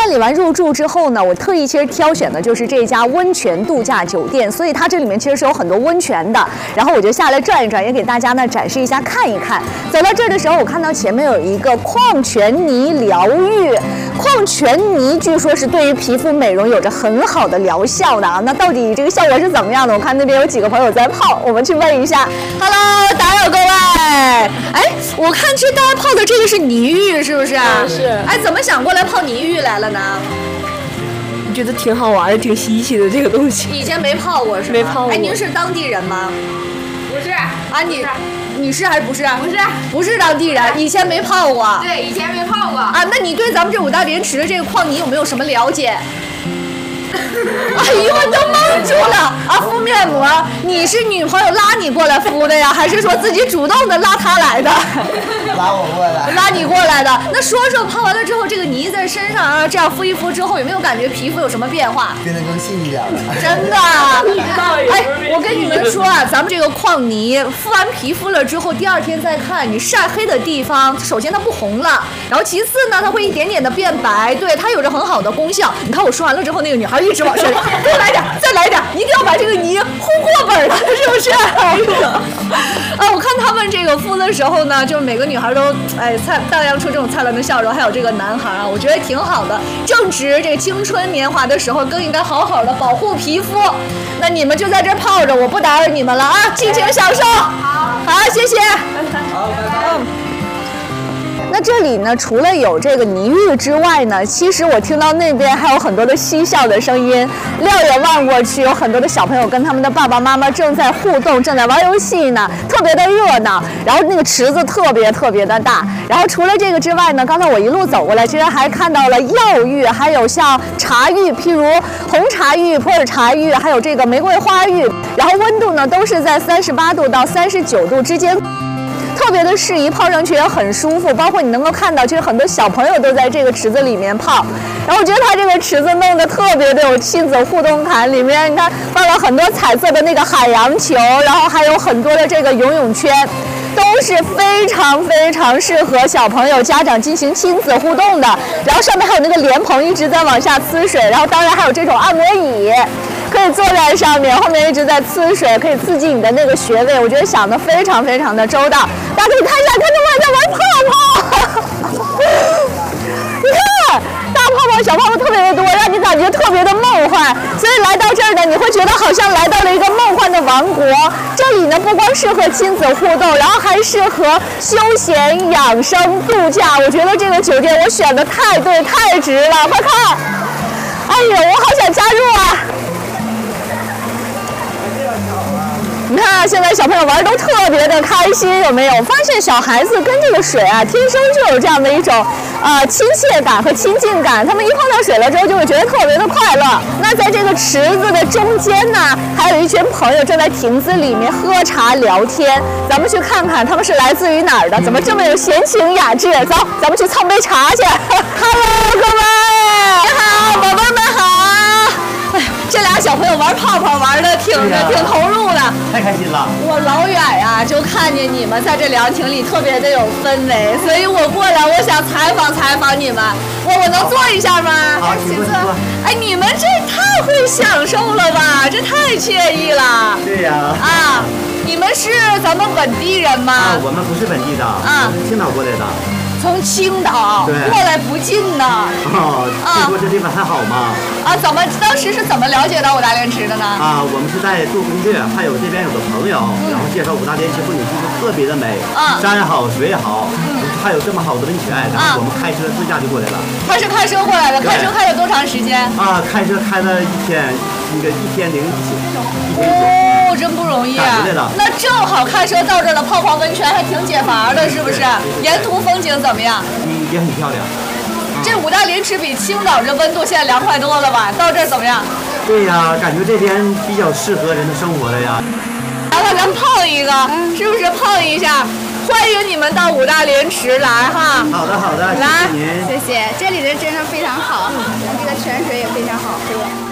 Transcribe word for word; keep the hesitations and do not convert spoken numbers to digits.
办理完入住之后呢，我特意其实挑选的就是这家温泉度假酒店，所以它这里面其实是有很多温泉的。然后我就下来转一转，也给大家呢展示一下看一看。走到这儿的时候，我看到前面有一个矿泉泥疗愈，矿泉泥据说是对于皮肤美容有着很好的疗效的啊。那到底这个效果是怎么样的？我看那边有几个朋友在泡，我们去问一下。Hello， 打扰各位。哎，我看这大家泡的这个是泥浴，是不是啊？ 是。 哎，怎么想过来泡泥浴来了呢？ 觉得挺好玩的，挺稀奇的这个东西。 以前没泡过是吗？ 没泡过。 哎，您是当地人吗？ 不是啊， 你你是还是不是？ 不是， 不是当地人，以前没泡过。 对，以前没泡过。 啊，那你对咱们这五大连池的这个矿泥有没有什么了解？哎呦，都蒙住了啊！敷面膜，你是女朋友拉你过来敷的呀，还是说自己主动的拉她来的？ 拉我过来， 拉你过来的。那说说泡完了之后，这个泥在身上啊，这样敷一敷之后，有没有感觉皮肤有什么变化？ 变得更细一点了。 真的？哎，我跟你们说啊，咱们这个矿泥敷完皮肤了之后，第二天再看你晒黑的地方，首先它不红了，然后其次呢，它会一点点的变白，对，它有着很好的功效。你看我说完了之后，那个女孩一直往身上，再来点，再来点，一定要把这个泥糊过本了，是不是？啊，我看他们这个敷的时候呢，就是每个女孩都哎灿荡漾出这种灿烂的笑容，还有这个男孩啊，我觉得挺好的。正值这个青春年华的时候，更应该好好的保护皮肤。那你们就在这泡着，我不打扰你们了啊，尽情享受。好，好，谢谢。 好，拜拜。 嗯。那这里呢，除了有这个泥浴之外呢，其实我听到那边还有很多的嬉笑的声音。撂眼望过去，有很多的小朋友跟他们的爸爸妈妈正在互动，正在玩游戏呢，特别的热闹。然后那个池子特别特别的大。然后除了这个之外呢，刚才我一路走过来，其实还看到了药浴，还有像茶浴，譬如红茶浴、普洱茶浴，还有这个玫瑰花浴。然后温度呢都是在三十八度到三十九度之间。特别的适宜，泡上去也很舒服。包括你能够看到，其实很多小朋友都在这个池子里面泡。然后我觉得它这个池子弄得特别的有亲子互动感，里面你看放了很多彩色的那个海洋球，然后还有很多的这个游泳圈，都是非常非常适合小朋友家长进行亲子互动的。然后上面还有那个莲蓬一直在往下呲水，然后当然还有这种按摩椅。可以坐在上面，后面一直在呲水，可以刺激你的那个穴位。我觉得想得非常非常的周到。大家可以看一下，看他们还在玩泡泡。你看，大泡泡、小泡泡特别的多，让你感觉特别的梦幻。所以来到这儿呢，你会觉得好像来到了一个梦幻的王国。这里呢，不光适合亲子互动，然后还适合休闲、养生、度假。我觉得这个酒店我选的太对、太值了。快看，哎呦，我好想加入啊！你看，现在小朋友玩都特别的开心，有没有发现小孩子跟这个水啊，天生就有这样的一种呃亲切感和亲近感，他们一碰到水了之后就会觉得特别的快乐。那在这个池子的中间呢，还有一群朋友正在亭子里面喝茶聊天，咱们去看看他们是来自于哪儿的，怎么这么有闲情雅致？走，咱们去蹭杯茶去。Hello， 各位，你好，宝贝们好。哎，这俩小朋友玩泡泡玩的挺的、啊、挺投入的， 太开心了。 我老远呀、啊、就看见你们在这凉亭里特别的有氛围，所以我过来，我想采访采访你们。我我能坐一下吗？ 好，请坐，请坐。 哎，你们这太会享受了吧？这太惬意了。 对呀。 啊，你们是咱们本地人吗？ 啊，我们不是本地的，啊，青岛过来的。 从青岛过来不近呢。 哦，听说这地方还好吗？ 啊，怎么当时是怎么了解到五大连池的呢？ 啊，我们是在做攻略，还有这边有个朋友，嗯、然后介绍五大连池风景区是特别的美，啊，山好水好，嗯，还有这么好的温泉，然后我们开车自驾就过来了。 他是开车过来的，开车开了多长时间？啊， 开车开了一天，那个一天零一宿，一天一宿。 哦，真不容易啊！那正好开车到这儿了，泡泡温泉还挺解乏的，是不是？沿途风景怎么样？ 嗯，也很漂亮。 这五大连池比青岛这温度现在凉快多了吧？到这儿怎么样？ 对呀，感觉这边比较适合人的生活了呀。 来了，咱泡一个，是不是泡一下？欢迎你们到五大连池来哈！ 好的，好的， 来， 谢谢您， 谢谢。这里的真的非常好，这个泉水也非常好喝。